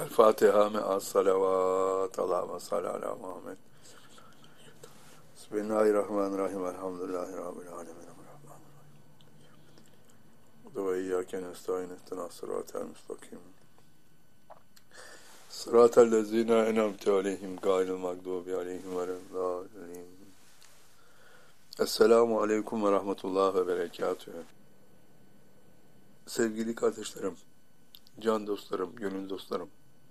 El-Fatiha me'as salavat. Allahümme salli ala Muhammed. Bismillahirrahmanirrahim. Elhamdülillahi Rabbil alemin. Ve iyyâke nestaîn ihdinas sıratal müstakim. Sıratal lezîne en'amte aleyhim gayril mağdûbi aleyhim veleddâllîn. Esselamu aleyküm ve rahmetullah ve berekatühü. Sevgili kardeşlerim, can dostlarım, gönül dostlarım.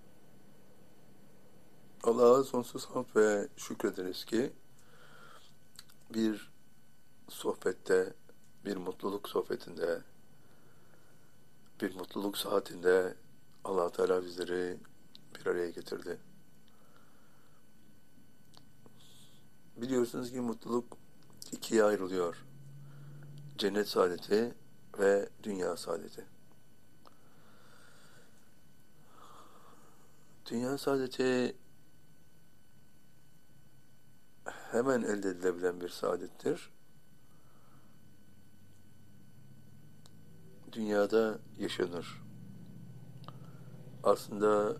Allah'a sonsuz hamd ve şükrederiz ki bir sohbette, bir mutluluk sohbetinde, bir mutluluk saatinde Allah Teala bizleri bir araya getirdi. Biliyorsunuz ki mutluluk ikiye ayrılıyor. Cennet saadeti ve dünya saadeti. Dünya saadeti hemen elde edilebilen bir saadettir. Dünyada yaşanır. Aslında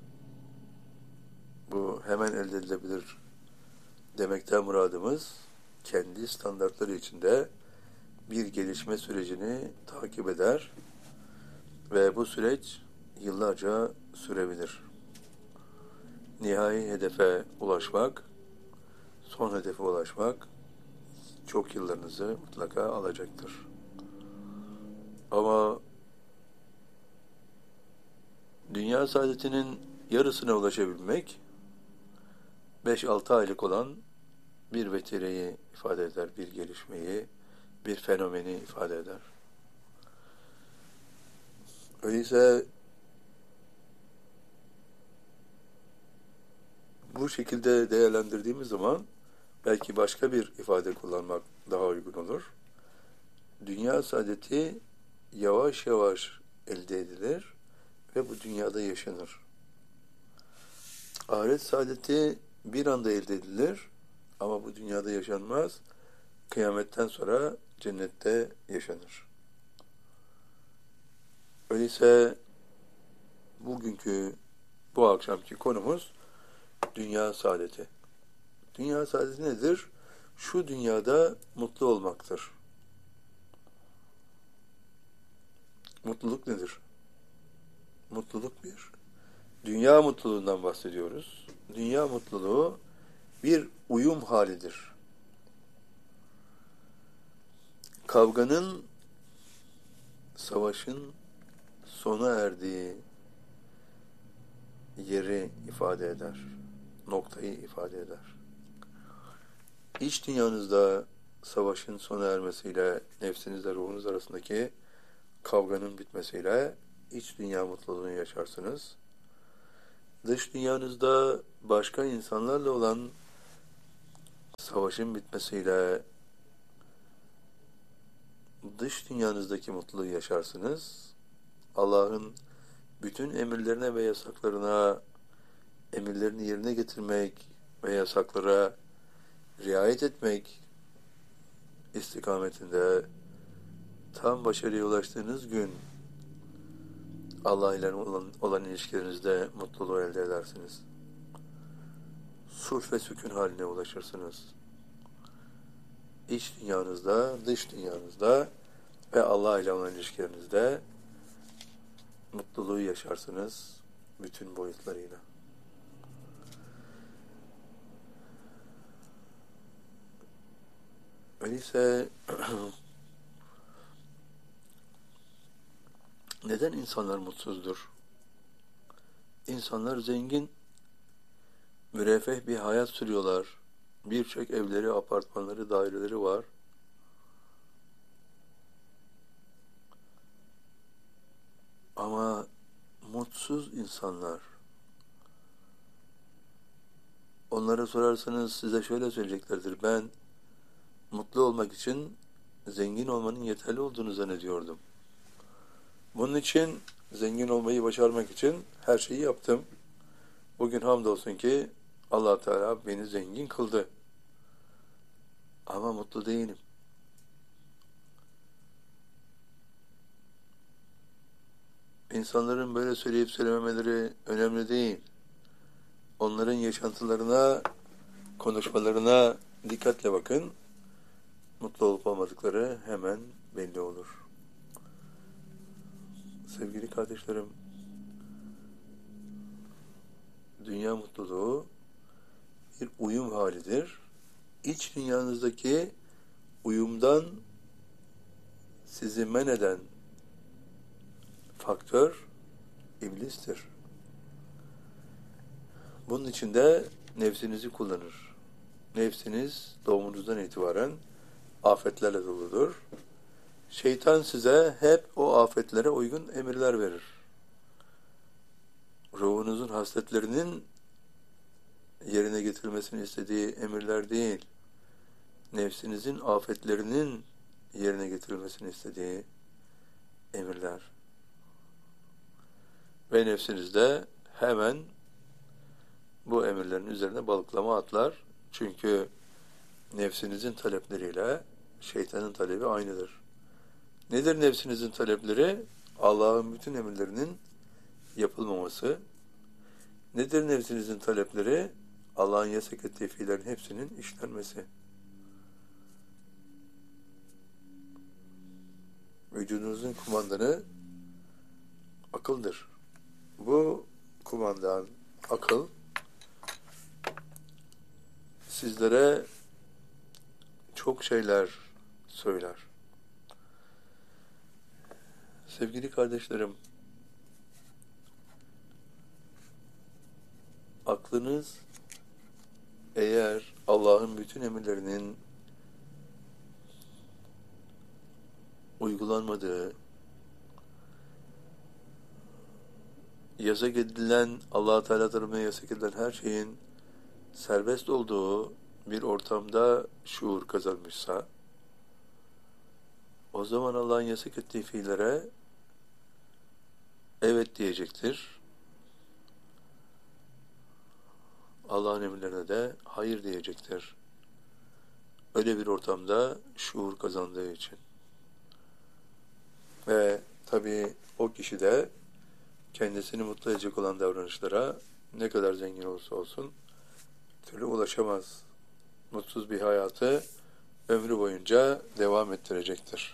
bu hemen elde edilebilir demekten muradımız kendi standartları içinde bir gelişme sürecini takip eder ve bu süreç yıllarca sürebilir. Nihai hedefe ulaşmak, son hedefe ulaşmak çok yıllarınızı mutlaka alacaktır. Ama dünya saadetinin yarısına ulaşabilmek 5-6 aylık olan bir vetireyi ifade eder, bir gelişmeyi, bir fenomeni ifade eder. Öyleyse bu şekilde değerlendirdiğimiz zaman belki başka bir ifade kullanmak daha uygun olur. Dünya saadeti yavaş yavaş elde edilir ve bu dünyada yaşanır. Ahiret saadeti bir anda elde edilir ama bu dünyada yaşanmaz. Kıyametten sonra cennette yaşanır. Öyleyse bu akşamki konumuz dünya saadeti. Dünya saadeti nedir? Şu dünyada mutlu olmaktır. Mutluluk nedir? Mutluluk bir. Dünya mutluluğundan bahsediyoruz. Dünya mutluluğu bir uyum halidir. Kavganın, savaşın sona erdiği yeri ifade eder. Noktayı ifade eder. İç dünyanızda savaşın sona ermesiyle nefsinizle ruhunuz arasındaki kavganın bitmesiyle iç dünya mutluluğunu yaşarsınız. Dış dünyanızda başka insanlarla olan savaşın bitmesiyle dış dünyanızdaki mutluluğu yaşarsınız. Allah'ın bütün emirlerine ve yasaklarına, emirlerini yerine getirmek ve yasaklara riayet etmek istikametinde tam başarıya ulaştığınız gün Allah ile olan ilişkilerinizde mutluluğu elde edersiniz. Sulh ve sükun haline ulaşırsınız. İç dünyanızda, dış dünyanızda ve Allah ile olan ilişkilerinizde mutluluğu yaşarsınız bütün boyutlarıyla. Öyleyse neden insanlar mutsuzdur? İnsanlar zengin, müreffeh bir hayat sürüyorlar. Birçok evleri, apartmanları, daireleri var. Ama mutsuz insanlar. Onlara sorarsanız size şöyle söyleyeceklerdir. Ben mutlu olmak için zengin olmanın yeterli olduğunu zannediyordum. Bunun için zengin olmayı başarmak için her şeyi yaptım. Bugün hamdolsun ki Allah Teala beni zengin kıldı. Ama mutlu değilim. İnsanların böyle söyleyip söylememeleri önemli değil. Onların yaşantılarına, konuşmalarına dikkatle bakın. Mutlu olup olmadıkları hemen belli olur. Sevgili kardeşlerim, dünya mutluluğu bir uyum halidir. İç dünyanızdaki uyumdan sizi men eden faktör iblistir. Bunun için de nefsinizi kullanır. Nefsiniz doğumunuzdan itibaren afetlerle doludur. Şeytan size hep o afetlere uygun emirler verir. Ruhunuzun hasletlerinin yerine getirilmesini istediği emirler değil, nefsinizin afetlerinin yerine getirilmesini istediği emirler. Ve nefsiniz de hemen bu emirlerin üzerine balıklama atlar. Çünkü nefsinizin talepleriyle şeytanın talebi aynıdır. Nedir nefsinizin talepleri? Allah'ın bütün emirlerinin yapılmaması. Nedir nefsinizin talepleri? Allah'ın yasak ettiği fiillerin hepsinin işlenmesi. Vücudunuzun kumandanı akıldır. Bu kumandan, akıl, sizlere çok şeyler söyler. Sevgili kardeşlerim, aklınız eğer Allah'ın bütün emirlerinin uygulanmadığı, yasak edilen, Allah-u Teala tarafından yasak edilen her şeyin serbest olduğu bir ortamda şuur kazanmışsa, o zaman Allah'ın yasak ettiği fiillere evet diyecektir. Allah'ın emirlerine de hayır diyecektir. Öyle bir ortamda şuur kazandığı için. Ve tabii o kişi de kendisini mutlu edecek olan davranışlara ne kadar zengin olursa olsun türlü ulaşamaz. Mutsuz bir hayatı ömrü boyunca devam ettirecektir.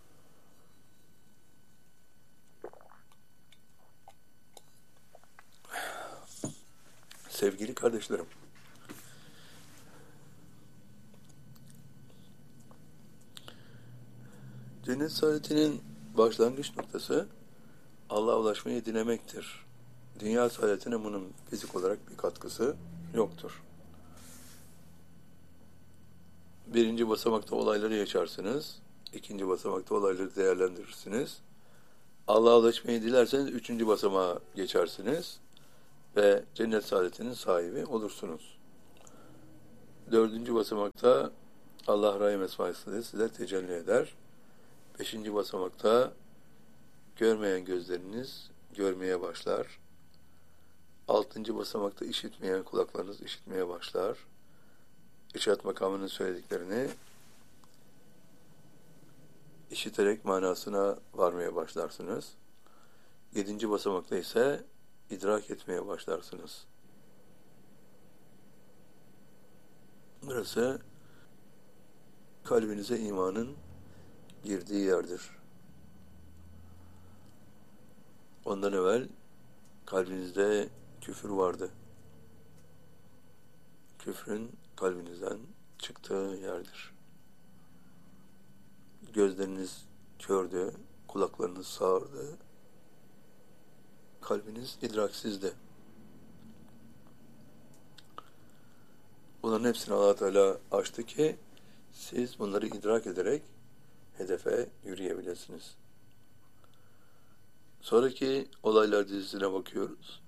Sevgili kardeşlerim, cennet saadetinin başlangıç noktası Allah'a ulaşmayı dilemektir. Dünya saadetine bunun fizik olarak bir katkısı yoktur. Birinci basamakta olayları yaşarsınız, ikinci basamakta olayları değerlendirirsiniz. Allah'a ulaşmayı dilerseniz üçüncü basamağa geçersiniz ve cennet saadetinin sahibi olursunuz. Dördüncü basamakta Allah Rahim Esma-i size tecelli eder. Beşinci basamakta görmeyen gözleriniz görmeye başlar. Altıncı basamakta işitmeyen kulaklarınız işitmeye başlar. İrşad makamının söylediklerini işiterek manasına varmaya başlarsınız. Yedinci basamakta ise idrak etmeye başlarsınız. Burası kalbinize imanın girdiği yerdir. Ondan evvel kalbinizde küfür vardı. Küfrün kalbinizden çıktığı yerdir. Gözleriniz kördü, kulaklarınız sağırdı, kalbiniz idraksizdi. Bunların hepsini Allah Teala açtı ki siz bunları idrak ederek hedefe yürüyebilirsiniz. Sonraki olaylar dizisine bakıyoruz.